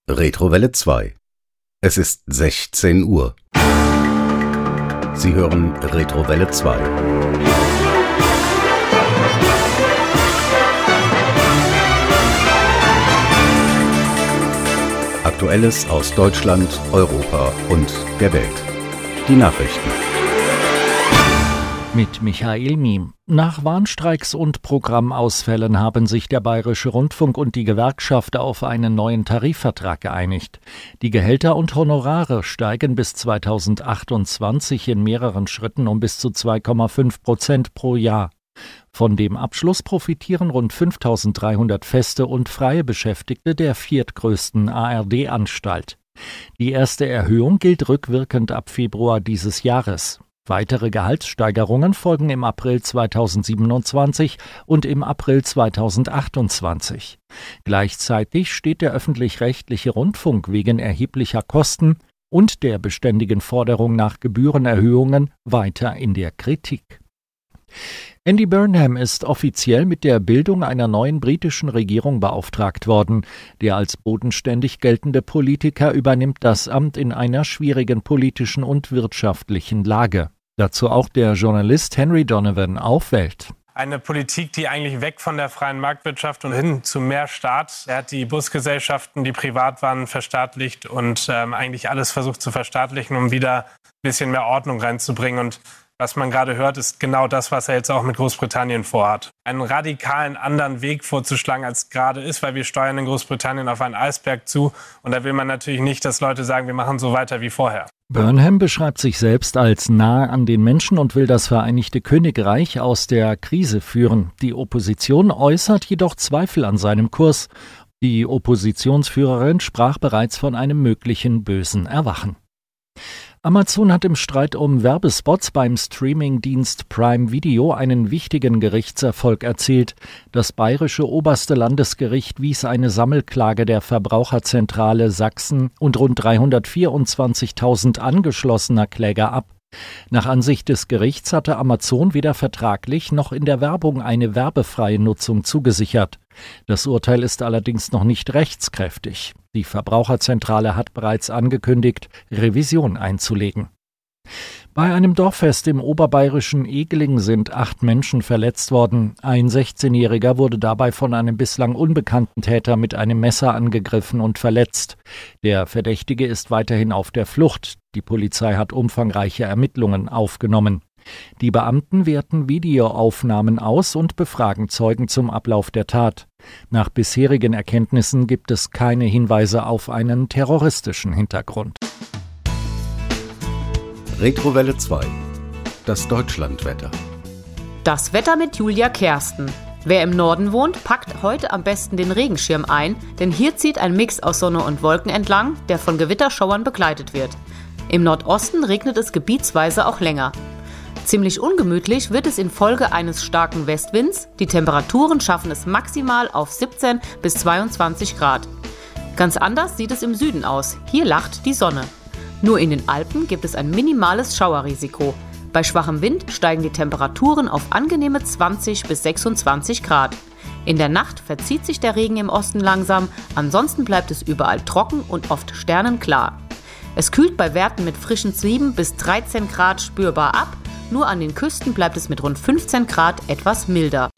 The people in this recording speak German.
Retrowelle 2. Es ist 16 Uhr. Sie hören Retrowelle 2. Aktuelles aus Deutschland, Europa und der Welt. Die Nachrichten. Mit Michael Miem. Nach Warnstreiks und Programmausfällen haben sich der Bayerische Rundfunk und die Gewerkschaft auf einen neuen Tarifvertrag geeinigt. Die Gehälter und Honorare steigen bis 2028 in mehreren Schritten um bis zu 2,5% pro Jahr. Von dem Abschluss profitieren rund 5.300 feste und freie Beschäftigte der viertgrößten ARD-Anstalt. Die erste Erhöhung gilt rückwirkend ab Februar dieses Jahres. Weitere Gehaltssteigerungen folgen im April 2027 und im April 2028. Gleichzeitig steht der öffentlich-rechtliche Rundfunk wegen erheblicher Kosten und der beständigen Forderung nach Gebührenerhöhungen weiter in der Kritik. Andy Burnham ist offiziell mit der Bildung einer neuen britischen Regierung beauftragt worden. Der als bodenständig geltende Politiker übernimmt das Amt in einer schwierigen politischen und wirtschaftlichen Lage. Dazu auch der Journalist Henry Donovan auf Welt. Eine Politik, die eigentlich weg von der freien Marktwirtschaft und hin zu mehr Staat. Er hat die Busgesellschaften, die privat waren, verstaatlicht und eigentlich alles versucht zu verstaatlichen, um wieder ein bisschen mehr Ordnung reinzubringen. Und was man gerade hört, ist genau das, was er jetzt auch mit Großbritannien vorhat. Einen radikalen anderen Weg vorzuschlagen, als gerade ist, weil wir steuern in Großbritannien auf einen Eisberg zu. Und da will man natürlich nicht, dass Leute sagen, wir machen so weiter wie vorher. Burnham beschreibt sich selbst als nahe an den Menschen und will das Vereinigte Königreich aus der Krise führen. Die Opposition äußert jedoch Zweifel an seinem Kurs. Die Oppositionsführerin sprach bereits von einem möglichen bösen Erwachen. Amazon hat im Streit um Werbespots beim Streamingdienst Prime Video einen wichtigen Gerichtserfolg erzielt. Das bayerische oberste Landesgericht wies eine Sammelklage der Verbraucherzentrale Sachsen und rund 324.000 angeschlossener Kläger ab. Nach Ansicht des Gerichts hatte Amazon weder vertraglich noch in der Werbung eine werbefreie Nutzung zugesichert. Das Urteil ist allerdings noch nicht rechtskräftig. Die Verbraucherzentrale hat bereits angekündigt, Revision einzulegen. Bei einem Dorffest im oberbayerischen Egeling sind 8 Menschen verletzt worden. Ein 16-Jähriger wurde dabei von einem bislang unbekannten Täter mit einem Messer angegriffen und verletzt. Der Verdächtige ist weiterhin auf der Flucht. Die Polizei hat umfangreiche Ermittlungen aufgenommen. Die Beamten werten Videoaufnahmen aus und befragen Zeugen zum Ablauf der Tat. Nach bisherigen Erkenntnissen gibt es keine Hinweise auf einen terroristischen Hintergrund. Retrowelle 2. Das Deutschlandwetter. Das Wetter mit Julia Kersten. Wer im Norden wohnt, packt heute am besten den Regenschirm ein, denn hier zieht ein Mix aus Sonne und Wolken entlang, der von Gewitterschauern begleitet wird. Im Nordosten regnet es gebietsweise auch länger. Ziemlich ungemütlich wird es infolge eines starken Westwinds. Die Temperaturen schaffen es maximal auf 17 bis 22 Grad. Ganz anders sieht es im Süden aus. Hier lacht die Sonne. Nur in den Alpen gibt es ein minimales Schauerrisiko. Bei schwachem Wind steigen die Temperaturen auf angenehme 20 bis 26 Grad. In der Nacht verzieht sich der Regen im Osten langsam, ansonsten bleibt es überall trocken und oft sternenklar. Es kühlt bei Werten mit frischen 7 bis 13 Grad spürbar ab. Nur an den Küsten bleibt es mit rund 15 Grad etwas milder.